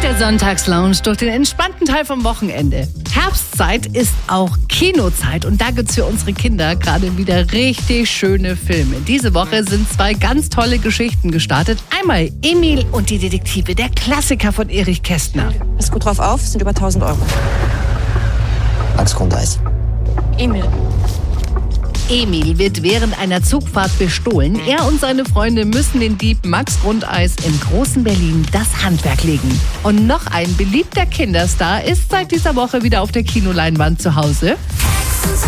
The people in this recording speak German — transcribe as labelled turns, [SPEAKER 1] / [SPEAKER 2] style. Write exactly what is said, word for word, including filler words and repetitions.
[SPEAKER 1] der Sonntagslounge durch den entspannten Teil vom Wochenende. Herbstzeit ist auch Kinozeit und da gibt's für unsere Kinder gerade wieder richtig schöne Filme. Diese Woche sind zwei ganz tolle Geschichten gestartet. Einmal Emil und die Detektive, der Klassiker von Erich Kästner.
[SPEAKER 2] Pass gut drauf auf, sind über tausend Euro.
[SPEAKER 3] Max Grundeis.
[SPEAKER 2] Emil.
[SPEAKER 1] Emil wird während einer Zugfahrt bestohlen. Er und seine Freunde müssen den Dieb Max Grundeis im großen Berlin das Handwerk legen. Und noch ein beliebter Kinderstar ist seit dieser Woche wieder auf der Kinoleinwand zu Hause.